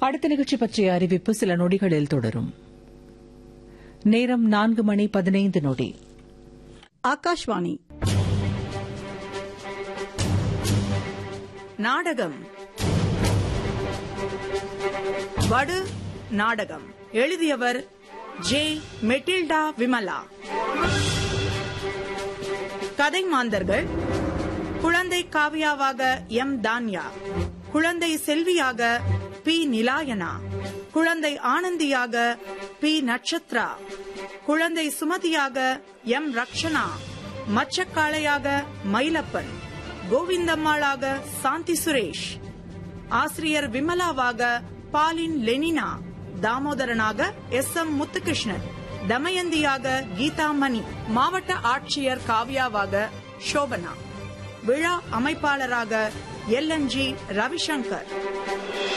அடுத்த நிகழ்ச்சி பற்றிய அறிவிப்பு சில நொடிகளில் தொடரும். நேரம் 4:15. ஆகாஷ்வாணி. நாடகம். வடு நாடகம். எழுதியவர் ஜே. மெட்டில்டா விமலா. கதை மாந்தர்கள்: குழந்தை காவியாவாக எம். தான்யா, குழந்தை செல்வியாக பி. நிலாயனா, குழந்தை ஆனந்தியாக பி. நட்சத்ரா, குழந்தை சுமதியாக எம். ரக்ஷனா, மச்சக்காளையாக மயிலப்பன், கோவிந்தம்மாளாக சாந்தி சுரேஷ், ஆசிரியர் விமலாவாக பாலின் லெனினா, தாமோதரனாக எஸ். எம். முத்துகிருஷ்ணன், தமயந்தியாக கீதாமணி, மாவட்ட ஆட்சியர் காவ்யாவாக சோபனா, விழா அமைப்பாளராக எல். என். ஜி. ரவிசங்கர்.